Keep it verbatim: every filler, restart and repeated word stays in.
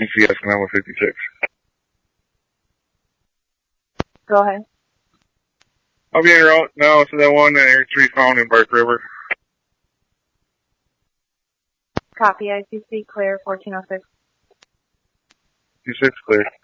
B C S number fifty-six. Go ahead. I'll be en route now to that one that Air three found in Bark River. Copy, I C C, clear, fourteen oh six. fifty-six, clear.